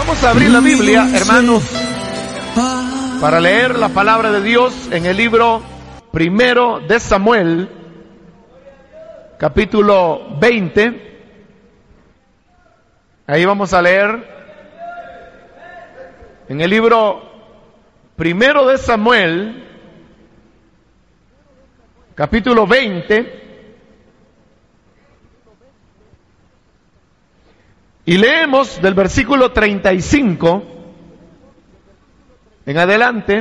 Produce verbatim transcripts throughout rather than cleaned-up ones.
Vamos a abrir la Biblia, hermanos, para leer la palabra de Dios en el libro primero de Samuel, capítulo veinte. Ahí vamos a leer en el libro primero de Samuel, capítulo veinte. Y leemos del versículo treinta y cinco en adelante.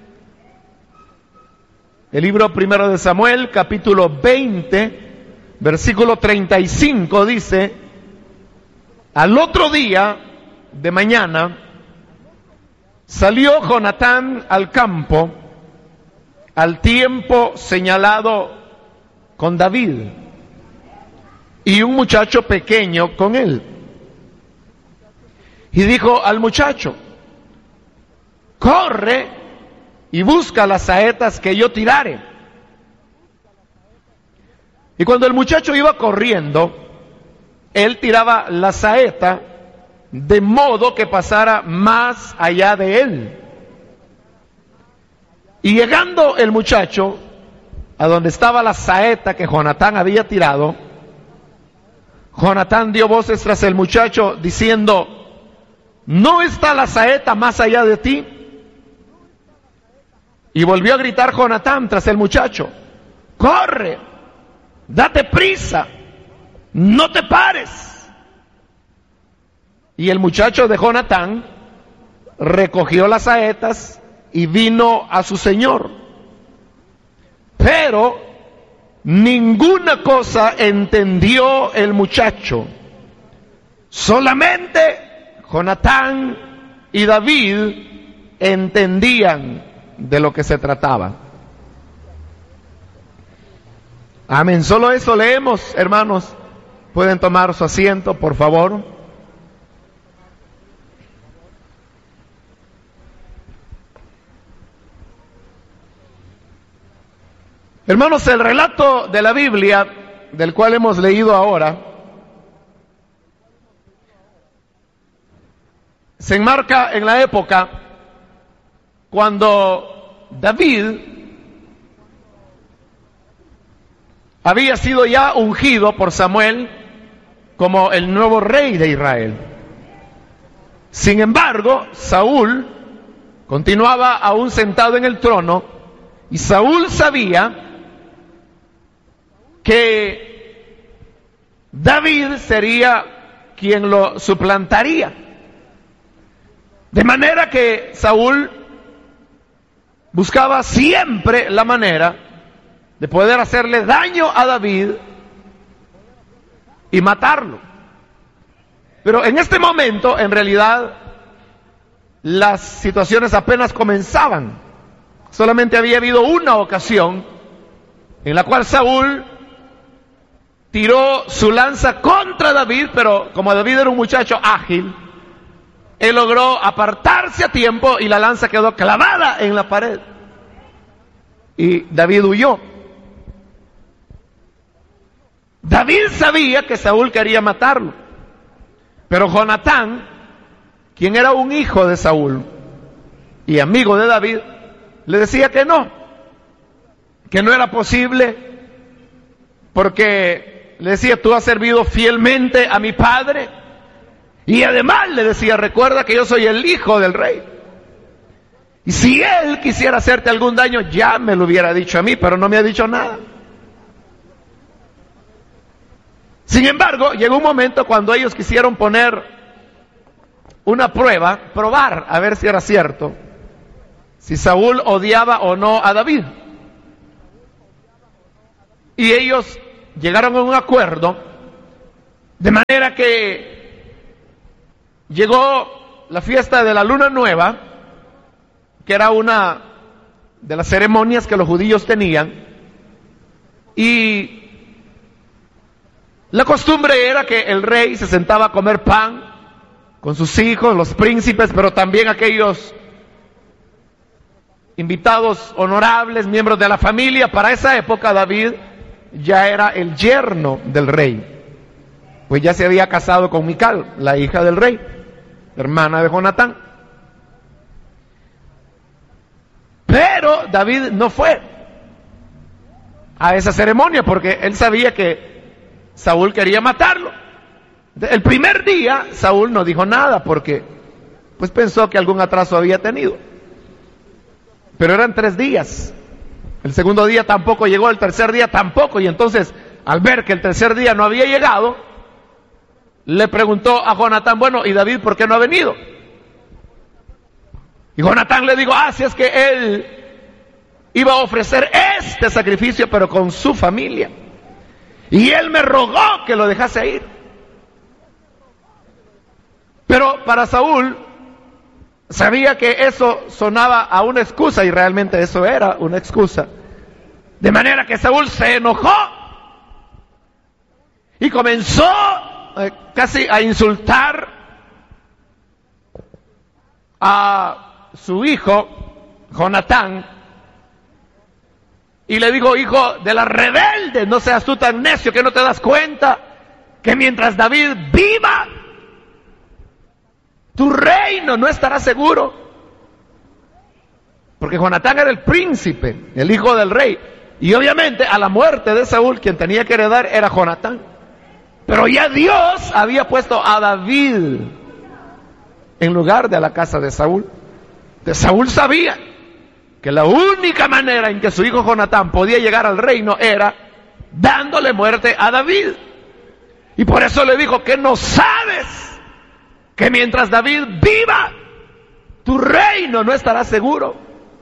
El libro primero de Samuel, capítulo veinte, versículo treinta y cinco dice: al otro día de mañana salió Jonatán al campo al tiempo señalado con David y un muchacho pequeño con él. Y dijo al muchacho: corre y busca las saetas que yo tirare. Y cuando el muchacho iba corriendo, él tiraba la saeta de modo que pasara más allá de él. Y llegando el muchacho a donde estaba la saeta que Jonatán había tirado, Jonatán dio voces tras el muchacho diciendo: ¿no está la saeta más allá de ti? Y volvió a gritar Jonatán tras el muchacho: corre, date prisa, no te pares. Y el muchacho de Jonatán recogió las saetas y vino a su señor. Pero ninguna cosa entendió el muchacho, solamente Jonatán y David entendían de lo que se trataba. Amén. Solo eso leemos, hermanos. Pueden tomar su asiento, por favor. Hermanos, el relato de la Biblia, del cual hemos leído ahora, se enmarca en la época cuando David había sido ya ungido por Samuel como el nuevo rey de Israel. Sin embargo, Saúl continuaba aún sentado en el trono, y Saúl sabía que David sería quien lo suplantaría. De manera que Saúl buscaba siempre la manera de poder hacerle daño a David y matarlo. Pero en este momento, en realidad, las situaciones apenas comenzaban. Solamente había habido una ocasión en la cual Saúl tiró su lanza contra David, pero como David era un muchacho ágil, él logró apartarse a tiempo y la lanza quedó clavada en la pared. Y David huyó. David sabía que Saúl quería matarlo, pero Jonatán, quien era un hijo de Saúl y amigo de David, le decía que no, que no era posible, porque le decía: tú has servido fielmente a mi padre. Y además le decía: recuerda que yo soy el hijo del rey. Y si él quisiera hacerte algún daño, ya me lo hubiera dicho a mí, pero no me ha dicho nada. Sin embargo, llegó un momento cuando ellos quisieron poner una prueba, probar a ver si era cierto, si Saúl odiaba o no a David. Y ellos llegaron a un acuerdo, de manera que llegó la fiesta de la luna nueva, que era una de las ceremonias que los judíos tenían, y la costumbre era que el rey se sentaba a comer pan con sus hijos, los príncipes, pero también aquellos invitados honorables, miembros de la familia. Para esa época David ya era el yerno del rey, pues ya se había casado con Mical, la hija del rey. hermana de Jonatán. Pero David no fue a esa ceremonia porque él sabía que Saúl quería matarlo. El primer día Saúl no dijo nada porque pues pensó que algún atraso había tenido. Pero eran tres días. El segundo día tampoco llegó, el tercer día tampoco. Y entonces, al ver que el tercer día no había llegado, le preguntó a Jonatán, bueno, ¿y David por qué no ha venido? Y Jonatán le dijo, ah, si es que él iba a ofrecer este sacrificio, pero con su familia. Y él me rogó que lo dejase ir. Pero para Saúl, sabía que eso sonaba a una excusa, y realmente eso era una excusa. De manera que Saúl se enojó y comenzó eh, casi a insultar a su hijo, Jonatán, y le dijo, hijo de la rebelde, no seas tú tan necio que no te das cuenta que mientras David viva, tu reino no estará seguro. Porque Jonatán era el príncipe, el hijo del rey. Y obviamente a la muerte de Saúl, quien tenía que heredar era Jonatán. Pero ya Dios había puesto a David en lugar de la casa de Saúl. De Saúl sabía que la única manera en que su hijo Jonatán podía llegar al reino era dándole muerte a David. Y por eso le dijo que no sabes que mientras David viva, tu reino no estará seguro.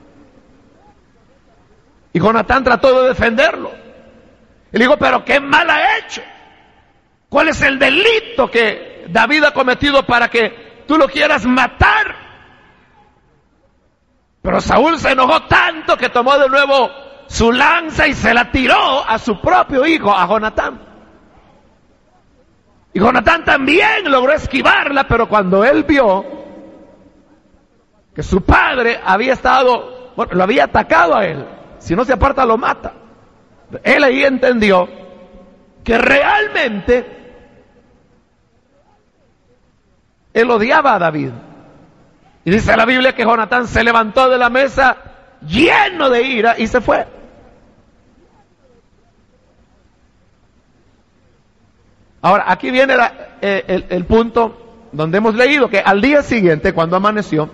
Y Jonatán trató de defenderlo. Y le dijo, pero qué mal ha hecho. ¿Cuál es el delito que David ha cometido para que tú lo quieras matar? Pero Saúl se enojó tanto que tomó de nuevo su lanza y se la tiró a su propio hijo, a Jonatán. Y Jonatán también logró esquivarla, pero cuando él vio que su padre había estado, bueno, lo había atacado a él, si no se aparta lo mata. Él ahí entendió que realmente él odiaba a David. Y dice la Biblia que Jonatán se levantó de la mesa lleno de ira y se fue. Ahora, aquí viene la, eh, el, el punto donde hemos leído que al día siguiente, cuando amaneció,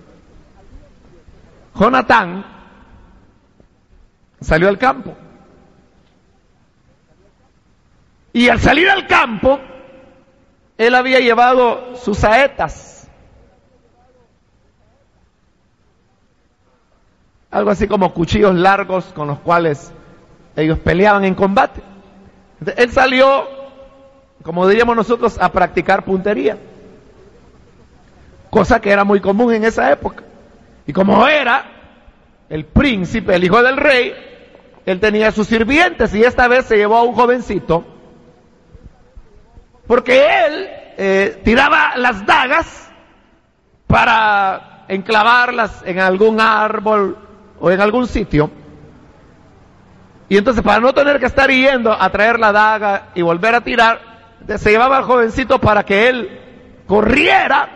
Jonatán salió al campo. Y al salir al campo, él había llevado sus saetas. Algo así como cuchillos largos con los cuales ellos peleaban en combate. Entonces, él salió, como diríamos nosotros, a practicar puntería, cosa que era muy común en esa época. Y como era el príncipe, el hijo del rey, él tenía sus sirvientes, y esta vez se llevó a un jovencito, porque él eh, tiraba las dagas para enclavarlas en algún árbol o en algún sitio. Y entonces, para no tener que estar yendo a traer la daga y volver a tirar, se llevaba al jovencito para que él corriera,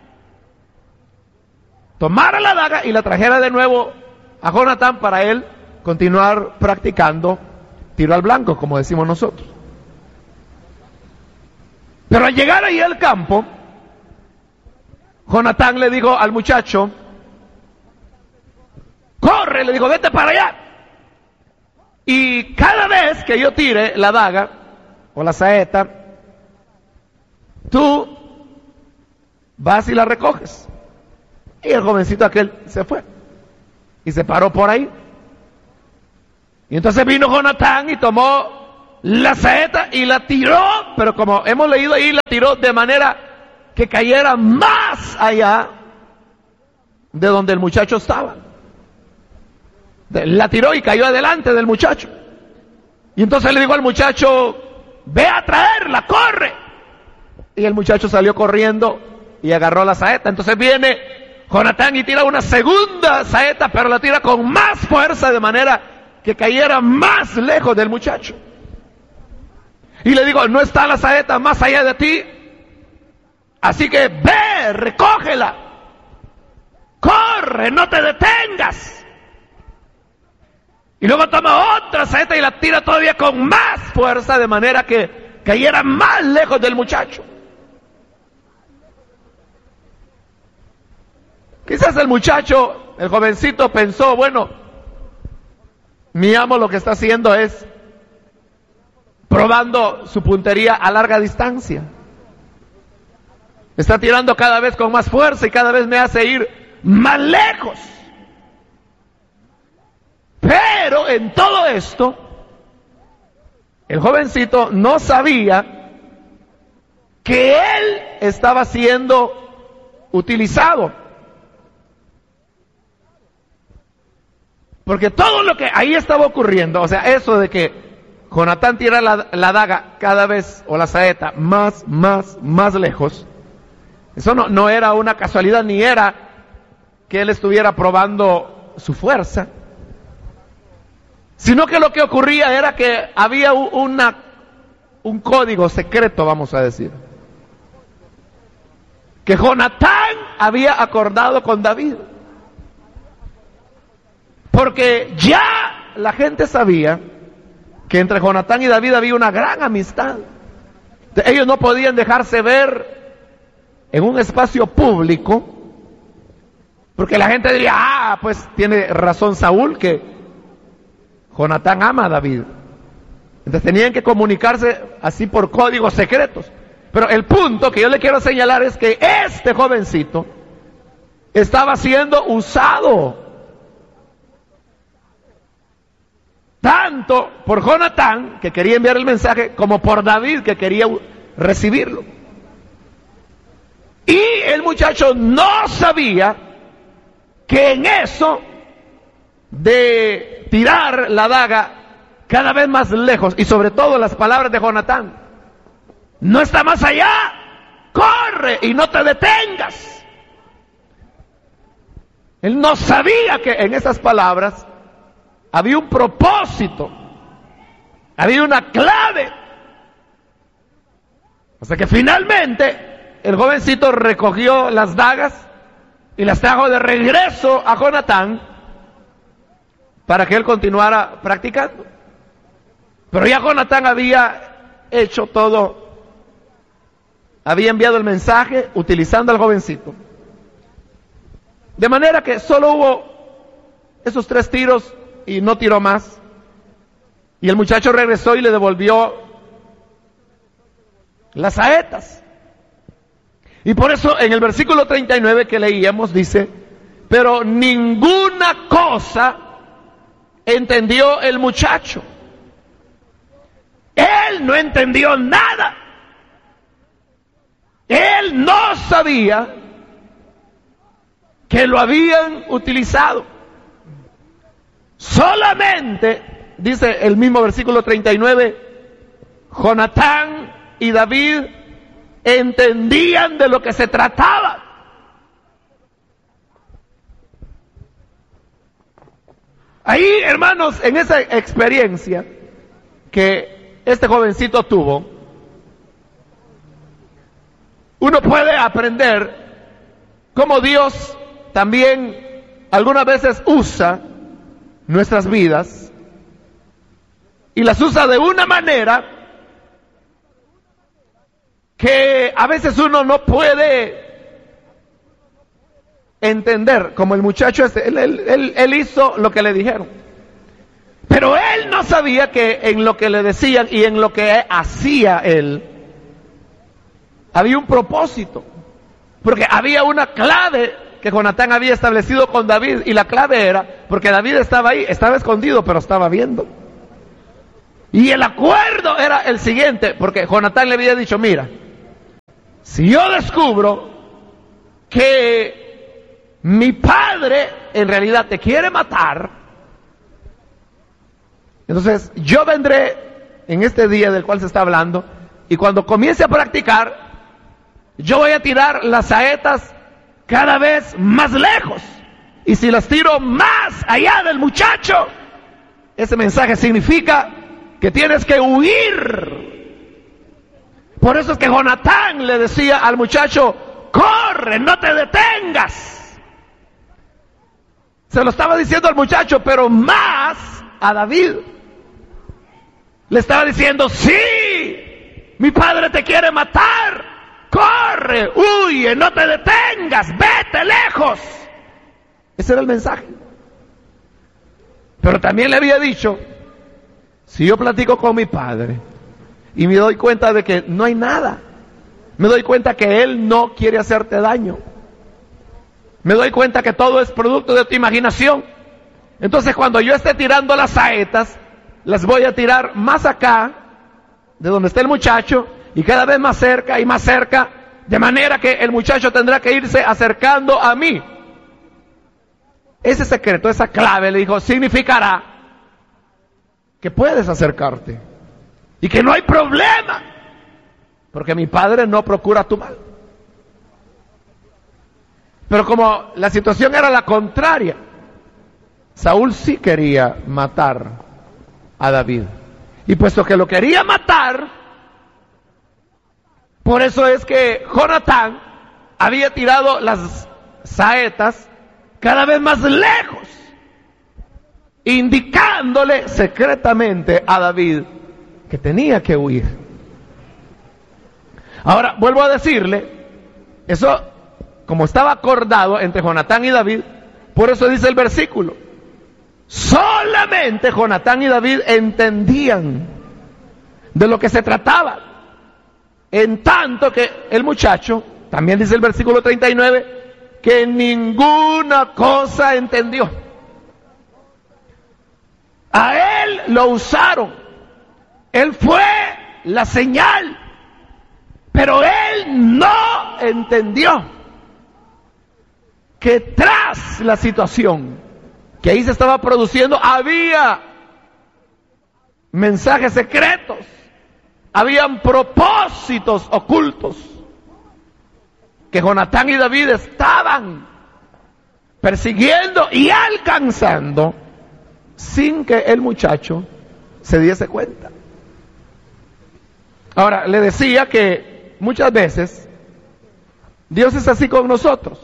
tomara la daga y la trajera de nuevo a Jonatán para él continuar practicando tiro al blanco, como decimos nosotros. Pero al llegar ahí al campo, Jonatán le dijo al muchacho, corre, le dijo, vete para allá. Y cada vez que yo tire la daga o la saeta, tú vas y la recoges. Y el jovencito aquel se fue y se paró por ahí. Y entonces vino Jonatán y tomó la saeta y la tiró, pero como hemos leído ahí, la tiró de manera que cayera más allá de donde el muchacho estaba. La tiró y cayó adelante del muchacho. Y entonces le dijo al muchacho, ve a traerla, corre. Y el muchacho salió corriendo y agarró la saeta. Entonces viene Jonatán y tira una segunda saeta, pero la tira con más fuerza, de manera que cayera más lejos del muchacho. Y le digo, ¿no está la saeta más allá de ti? Así que ve, recógela, corre, no te detengas. Y luego toma otra saeta y la tira todavía con más fuerza, de manera que cayera más lejos del muchacho. Quizás el muchacho, el jovencito, pensó, bueno, mi amo lo que está haciendo es probando su puntería a larga distancia. Está tirando cada vez con más fuerza y cada vez me hace ir más lejos. Pero en todo esto, el jovencito no sabía que él estaba siendo utilizado. Porque todo lo que ahí estaba ocurriendo, o sea, eso de que Jonatán tira la, la daga cada vez, o la saeta, más, más, más lejos, eso no, no era una casualidad, ni era que él estuviera probando su fuerza, sino que lo que ocurría era que había una, un código secreto, vamos a decir, que Jonatán había acordado con David. Porque ya la gente sabía que entre Jonatán y David había una gran amistad. Ellos no podían dejarse ver en un espacio público, porque la gente diría, ah, pues tiene razón Saúl, que Jonatán ama a David. Entonces tenían que comunicarse así por códigos secretos. Pero el punto que yo le quiero señalar es que este jovencito estaba siendo usado tanto por Jonatán, que quería enviar el mensaje, como por David, que quería recibirlo. Y el muchacho no sabía que en eso de tirar la daga cada vez más lejos, y sobre todo las palabras de Jonatán, no está más allá, corre y no te detengas. Él no sabía que en esas palabras había un propósito, había una clave. O sea que finalmente el jovencito recogió las dagas y las trajo de regreso a Jonatán para que él continuara practicando. Pero ya Jonatán había hecho todo, había enviado el mensaje utilizando al jovencito. De manera que solo hubo esos tres tiros y no tiró más. Y el muchacho regresó y le devolvió las saetas. Y por eso en el versículo treinta y nueve que leíamos dice, pero ninguna cosa entendió el muchacho. Él no entendió nada. Él no sabía que lo habían utilizado. Solamente, dice el mismo versículo treinta y nueve, Jonatán y David entendían de lo que se trataba. Ahí, hermanos, en esa experiencia que este jovencito tuvo, uno puede aprender cómo Dios también algunas veces usa nuestras vidas y las usa de una manera que a veces uno no puede entender, como el muchacho este, él, él, él, él hizo lo que le dijeron, pero él no sabía que en lo que le decían y en lo que hacía él había un propósito, porque había una clave que Jonatán había establecido con David, y la clave era, porque David estaba ahí, estaba escondido, pero estaba viendo. Y el acuerdo era el siguiente, porque Jonatán le había dicho, mira, si yo descubro que mi padre en realidad te quiere matar, entonces yo vendré en este día del cual se está hablando, y cuando comience a practicar, yo voy a tirar las saetas cada vez más lejos, y si las tiro más allá del muchacho, ese mensaje significa que tienes que huir. Por eso es que Jonatán le decía al muchacho, corre, no te detengas. Se lo estaba diciendo al muchacho, pero más a David. Le estaba diciendo, sí, mi padre te quiere matar, corre, huye, no te detengas, vete lejos. Ese era el mensaje. Pero también le había dicho, si yo platico con mi padre y me doy cuenta de que no hay nada, me doy cuenta que él no quiere hacerte daño, me doy cuenta que todo es producto de tu imaginación, entonces cuando yo esté tirando las saetas, las voy a tirar más acá, de donde está el muchacho, y cada vez más cerca y más cerca, de manera que el muchacho tendrá que irse acercando a mí. Ese secreto, esa clave, le dijo, significará que puedes acercarte y que no hay problema, porque mi padre no procura tu mal. Pero como la situación era la contraria, Saúl sí quería matar a David. Y puesto que lo quería matar, por eso es que Jonatán había tirado las saetas cada vez más lejos, indicándole secretamente a David que tenía que huir. Ahora, vuelvo a decirle, eso como estaba acordado entre Jonatán y David, por eso dice el versículo, solamente Jonatán y David entendían de lo que se trataba, en tanto que el muchacho, también dice el versículo treinta y nueve, que ninguna cosa entendió. A él lo usaron, él fue la señal, pero él no entendió que tras la situación que ahí se estaba produciendo había mensajes secretos, habían propósitos ocultos que Jonatán y David estaban persiguiendo y alcanzando sin que el muchacho se diese cuenta. Ahora, le decía que muchas veces Dios es así con nosotros.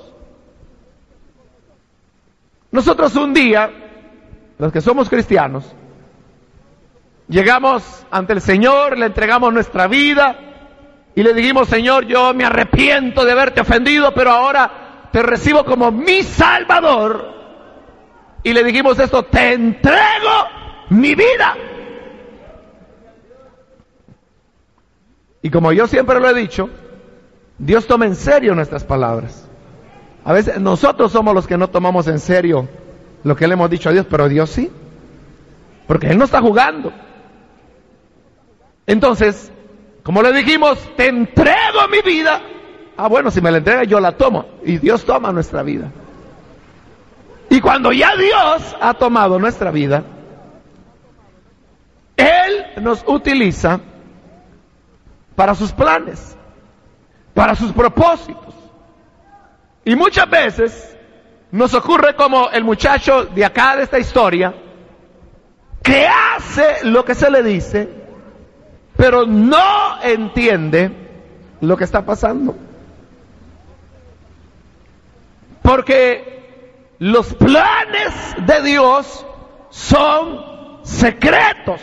Nosotros un día, los que somos cristianos, llegamos ante el Señor, le entregamos nuestra vida y le dijimos, Señor, yo me arrepiento de haberte ofendido, pero ahora te recibo como mi Salvador. Y le dijimos esto, te entrego mi vida. Y como yo siempre lo he dicho, Dios toma en serio nuestras palabras. A veces nosotros somos los que no tomamos en serio lo que le hemos dicho a Dios, pero Dios sí, porque Él no está jugando. Entonces, como le dijimos, te entrego mi vida. Ah, bueno, si me la entrega yo la tomo, y Dios toma nuestra vida. Y cuando ya Dios ha tomado nuestra vida, Él nos utiliza para sus planes, para sus propósitos. Y muchas veces nos ocurre como el muchacho de acá de esta historia, que hace lo que se le dice, pero no entiende lo que está pasando. Porque los planes de Dios son secretos.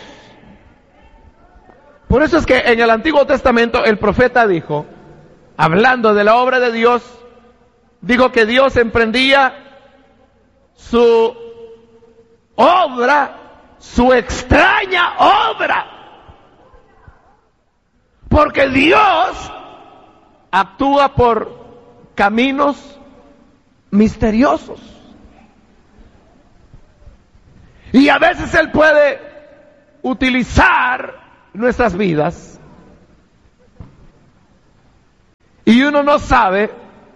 Por eso es que en el Antiguo Testamento el profeta dijo, hablando de la obra de Dios, dijo que Dios emprendía su obra, su extraña obra, porque Dios actúa por caminos misteriosos. Y a veces Él puede utilizar nuestras vidas y uno no sabe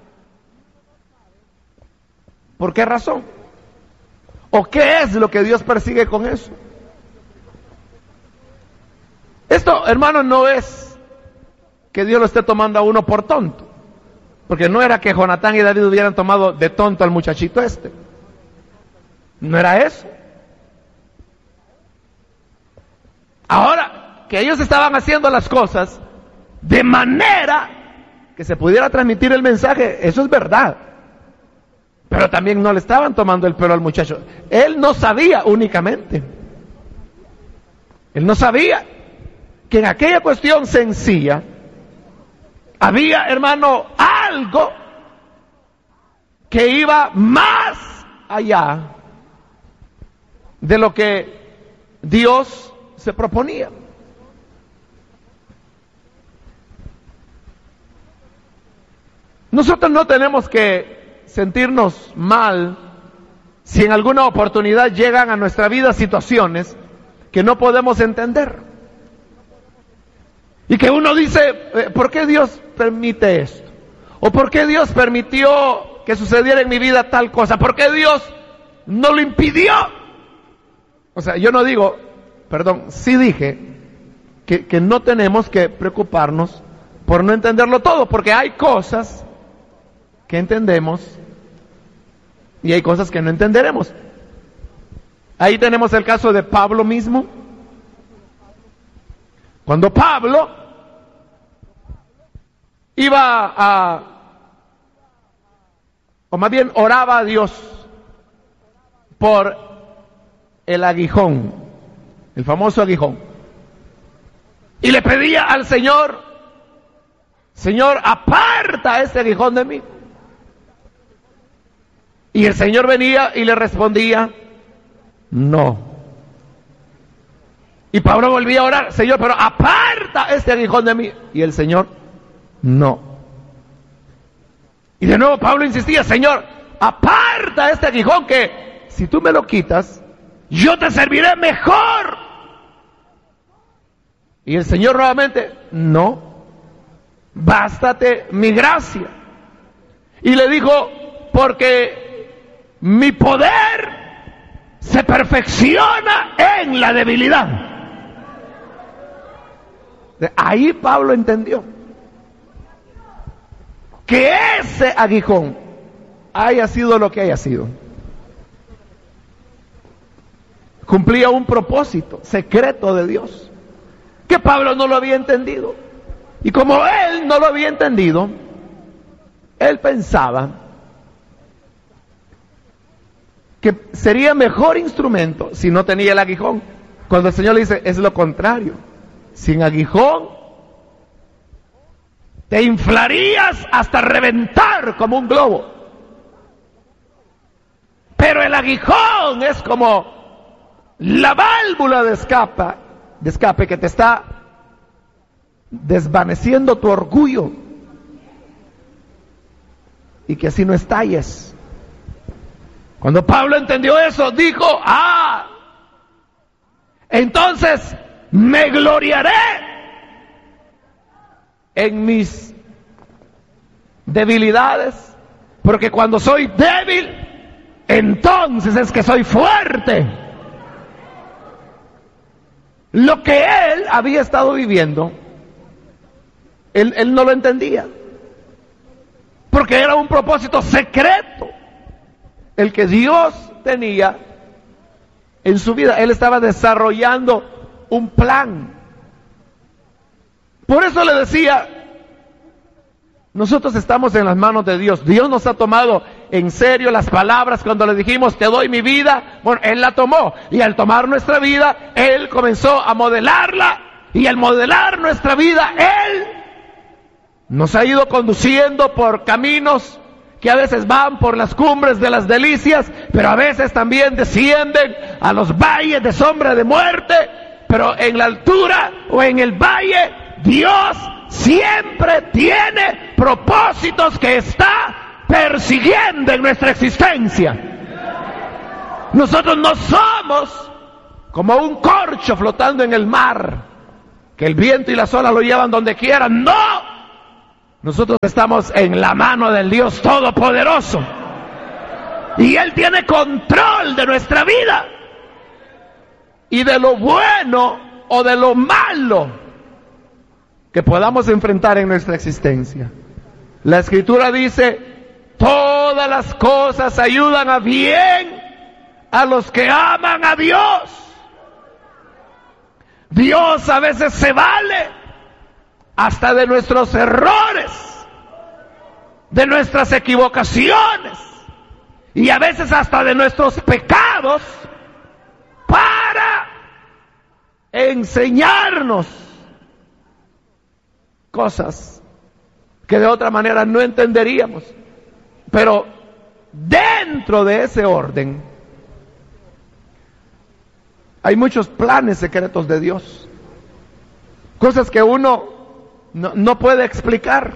por qué razón o qué es lo que Dios persigue con eso. Esto, hermano, no es que Dios lo esté tomando a uno por tonto, porque no era que Jonatán y David hubieran tomado de tonto al muchachito este, no era eso. Ahora que ellos estaban haciendo las cosas de manera que se pudiera transmitir el mensaje. Eso es verdad. Pero también no le estaban tomando el pelo al muchacho. Él no sabía únicamente. Él no sabía que en aquella cuestión sencilla había, hermano, algo que iba más allá de lo que Dios se proponía. Nosotros no tenemos que sentirnos mal si en alguna oportunidad llegan a nuestra vida situaciones que no podemos entender. Y que uno dice, ¿por qué Dios permite esto? ¿O por qué Dios permitió que sucediera en mi vida tal cosa? ¿Por qué Dios no lo impidió? O sea, yo no digo, perdón, sí dije que, que no tenemos que preocuparnos por no entenderlo todo, porque hay cosas que entendemos y hay cosas que no entenderemos. Ahí tenemos el caso de Pablo mismo. Cuando Pablo iba a, o más bien oraba a Dios por el aguijón, el famoso aguijón, y le pedía al Señor, Señor, aparta ese aguijón de mí. Y el Señor venía y le respondía, no. Y Pablo volvía a orar, Señor, pero aparta este aguijón de mí. Y el Señor, no. Y de nuevo Pablo insistía, Señor, aparta este aguijón que si tú me lo quitas, yo te serviré mejor. Y el Señor nuevamente, no, bástate mi gracia. Y le dijo, porque mi poder se perfecciona en la debilidad. Ahí Pablo entendió que ese aguijón haya sido lo que haya sido, cumplía un propósito secreto de Dios, que Pablo no lo había entendido. Y como él no lo había entendido, él pensaba que sería mejor instrumento si no tenía el aguijón. Cuando el Señor le dice, es lo contrario. Sin aguijón, te inflarías hasta reventar como un globo. Pero el aguijón es como la válvula de escape, de escape que te está desvaneciendo tu orgullo y que así no estalles. Cuando Pablo entendió eso, dijo, ah, entonces me gloriaré en mis debilidades, porque cuando soy débil, entonces es que soy fuerte. Lo que él había estado viviendo, él, él no lo entendía, porque era un propósito secreto el que Dios tenía en su vida. Él estaba desarrollando un plan. Por eso le decía, nosotros estamos en las manos de Dios. Dios nos ha tomado en serio las palabras cuando le dijimos, te doy mi vida. Bueno, Él la tomó, y al tomar nuestra vida, Él comenzó a modelarla, y al modelar nuestra vida, Él nos ha ido conduciendo por caminos que a veces van por las cumbres de las delicias, pero a veces también descienden a los valles de sombra de muerte. Pero en la altura o en el valle, Dios siempre tiene propósitos que está persiguiendo en nuestra existencia. Nosotros no somos como un corcho flotando en el mar, que el viento y las olas lo llevan donde quieran. No, nosotros estamos en la mano del Dios Todopoderoso, y Él tiene control de nuestra vida y de lo bueno o de lo malo que podamos enfrentar en nuestra existencia. La Escritura dice, todas las cosas ayudan a bien a los que aman a Dios. Dios a veces se vale hasta de nuestros errores, de nuestras equivocaciones y a veces hasta de nuestros pecados para enseñarnos cosas que de otra manera no entenderíamos. Pero dentro de ese orden hay muchos planes secretos de Dios, cosas que uno no, no puede explicar,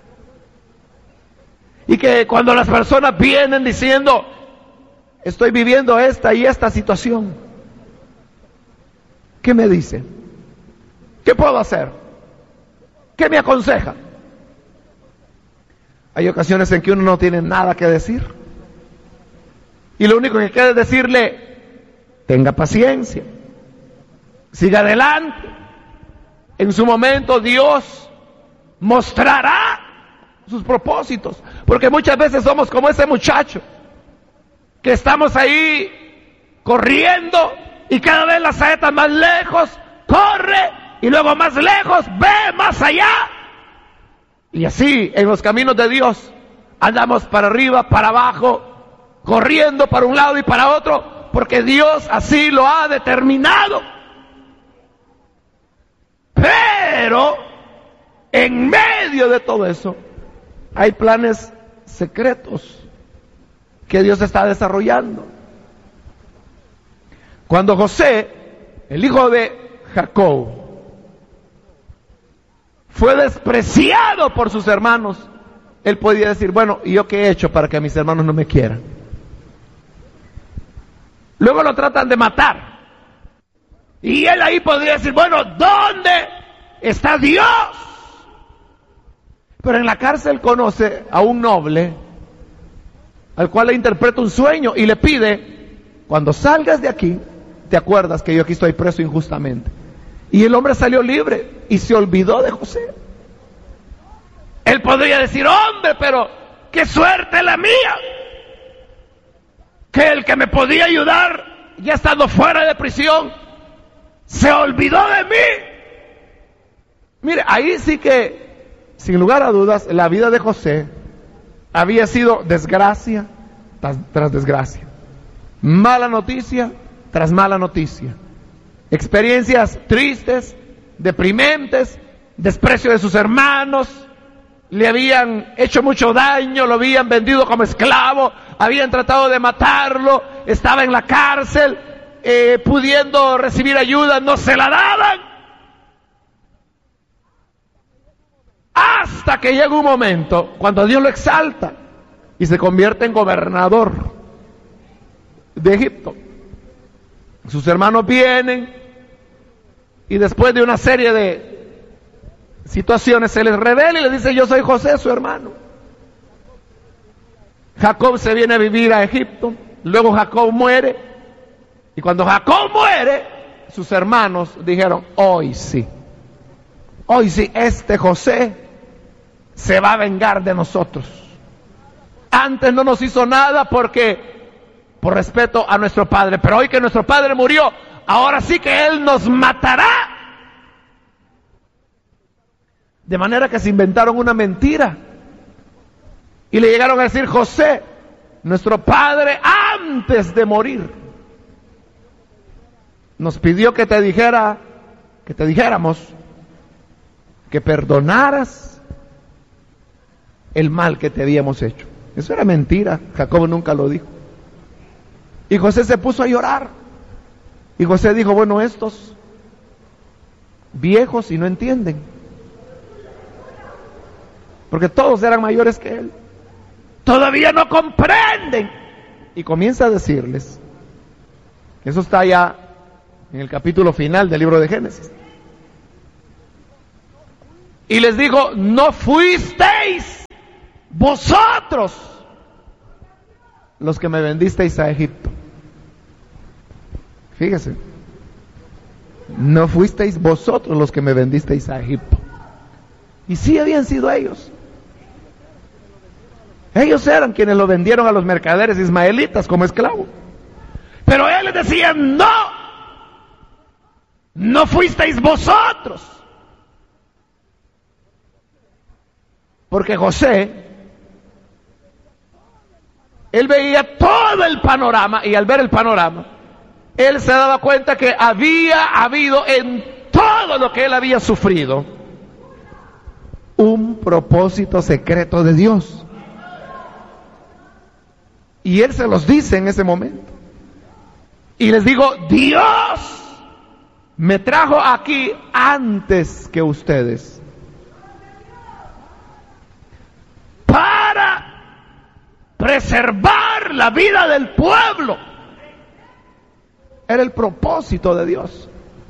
y que cuando las personas vienen diciendo estoy viviendo esta y esta situación, ¿qué me dice? ¿Qué puedo hacer? ¿Qué me aconseja? Hay ocasiones en que uno no tiene nada que decir y lo único que queda es decirle: tenga paciencia, siga adelante. En su momento Dios mostrará sus propósitos, porque muchas veces somos como ese muchacho que estamos ahí corriendo y cada vez la saeta más lejos, corre y luego más lejos, ve más allá. Y así en los caminos de Dios andamos para arriba, para abajo, corriendo para un lado y para otro, porque Dios así lo ha determinado. Pero en medio de todo eso hay planes secretos que Dios está desarrollando. Cuando José, el hijo de Jacob, fue despreciado por sus hermanos, él podía decir: bueno, ¿y yo qué he hecho para que mis hermanos no me quieran? Luego lo tratan de matar, y él ahí podría decir: bueno, ¿dónde está Dios? Pero en la cárcel conoce a un noble al cual le interpreta un sueño y le pide: cuando salgas de aquí, te acuerdas que yo aquí estoy preso injustamente. Y el hombre salió libre y se olvidó de José. Él podría decir: hombre, pero qué suerte la mía, que el que me podía ayudar, ya estando fuera de prisión, se olvidó de mí. Mire, ahí sí que, sin lugar a dudas, la vida de José había sido desgracia tras, tras desgracia, mala noticia tras mala noticia, experiencias tristes, deprimentes, desprecio de sus hermanos, le habían hecho mucho daño, lo habían vendido como esclavo, habían tratado de matarlo, estaba en la cárcel, eh, pudiendo recibir ayuda, no se la daban. Hasta que llega un momento cuando Dios lo exalta y se convierte en gobernador de Egipto. Sus hermanos vienen y después de una serie de situaciones se les revela y les dice: yo soy José, su hermano. Jacob se viene a vivir a Egipto, luego Jacob muere, y cuando Jacob muere, sus hermanos dijeron: hoy sí, hoy sí, este José se va a vengar de nosotros. Antes no nos hizo nada porque por respeto a nuestro padre, pero hoy que nuestro padre murió, ahora sí que él nos matará. De manera que se inventaron una mentira y le llegaron a decir: José, nuestro padre antes de morir nos pidió que te dijera, que te dijéramos que perdonaras el mal que te habíamos hecho. Eso era mentira, Jacob nunca lo dijo. Y José se puso a llorar. Y José dijo: bueno, estos viejos y no entienden, porque todos eran mayores que él, todavía no comprenden. Y comienza a decirles, eso está ya en el capítulo final del libro de Génesis, y les dijo: no fuisteis vosotros los que me vendisteis a Egipto. Fíjese, no fuisteis vosotros los que me vendisteis a Egipto. Y sí habían sido ellos. Ellos eran quienes lo vendieron a los mercaderes ismaelitas como esclavo. Pero él les decía: no, no fuisteis vosotros. Porque José, él veía todo el panorama, y al ver el panorama, él se daba cuenta que había habido en todo lo que él había sufrido un propósito secreto de Dios. Y él se los dice en ese momento. Y les digo, Dios me trajo aquí antes que ustedes para preservar la vida del pueblo. Era el propósito de Dios.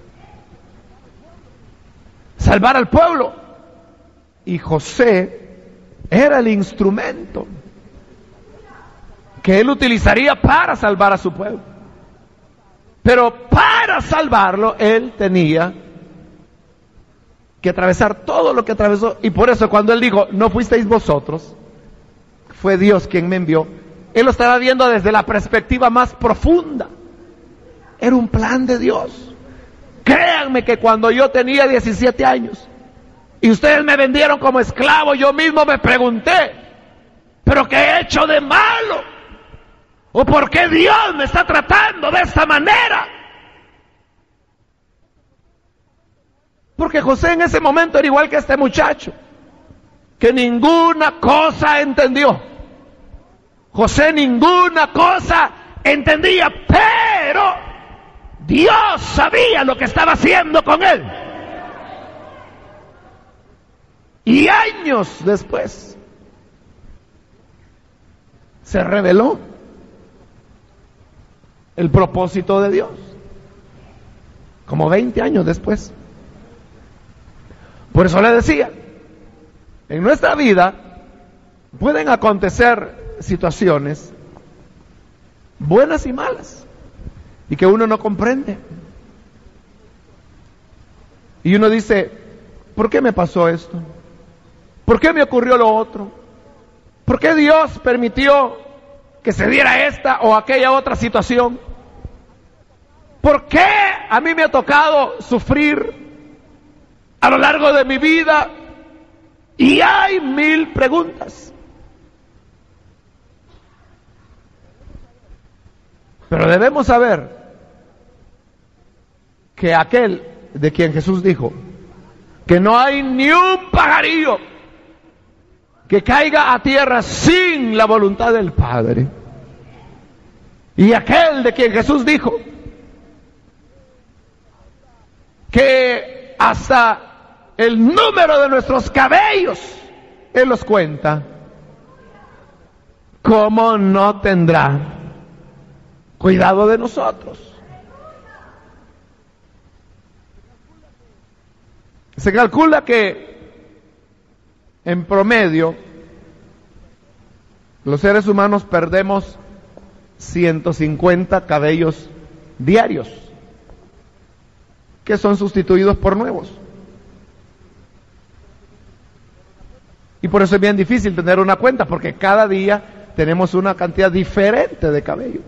Salvar al pueblo. Y José era el instrumento que él utilizaría para salvar a su pueblo. Pero para salvarlo, él tenía que atravesar todo lo que atravesó. Y por eso cuando él dijo, no fuisteis vosotros, fue Dios quien me envió, él lo estaba viendo desde la perspectiva más profunda. Era un plan de Dios. Créanme que cuando yo tenía diecisiete años y ustedes me vendieron como esclavo, yo mismo me pregunté, ¿pero qué he hecho de malo? ¿O por qué Dios me está tratando de esta manera? Porque José en ese momento era igual que este muchacho, que ninguna cosa entendió. José ninguna cosa entendía, pero Dios sabía lo que estaba haciendo con él. Y años después se reveló el propósito de Dios, como veinte años después. Por eso le decía, en nuestra vida pueden acontecer situaciones buenas y malas, y que uno no comprende. Y uno dice, ¿por qué me pasó esto? ¿Por qué me ocurrió lo otro? ¿Por qué Dios permitió que se diera esta o aquella otra situación? ¿Por qué a mí me ha tocado sufrir a lo largo de mi vida? Y hay mil preguntas. Pero debemos saber que aquel de quien Jesús dijo que no hay ni un pajarillo que caiga a tierra sin la voluntad del Padre, y aquel de quien Jesús dijo que hasta el número de nuestros cabellos Él los cuenta, ¿cómo no tendrá cuidado de nosotros? Se calcula que en promedio los seres humanos perdemos ciento cincuenta cabellos diarios, que son sustituidos por nuevos. Y por eso es bien difícil tener una cuenta, porque cada día tenemos una cantidad diferente de cabello.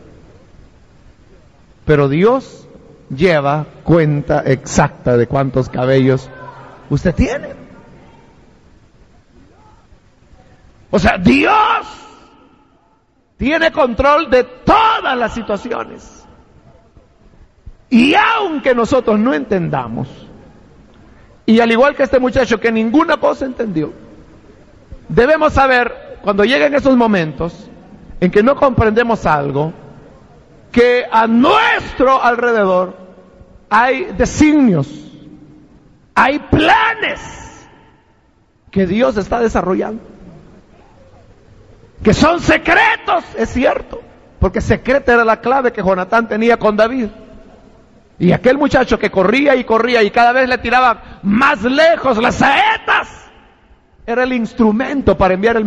Pero Dios lleva cuenta exacta de cuántos cabellos usted tiene. O sea, Dios tiene control de todas las situaciones. Y aunque nosotros no entendamos, y al igual que este muchacho que ninguna cosa entendió, debemos saber, cuando lleguen esos momentos en que no comprendemos algo, que a nuestro alrededor hay designios, hay planes que Dios está desarrollando, que son secretos, es cierto, porque secreta era la clave que Jonatán tenía con David. Y aquel muchacho que corría y corría y cada vez le tiraban más lejos las saetas, era el instrumento para enviar el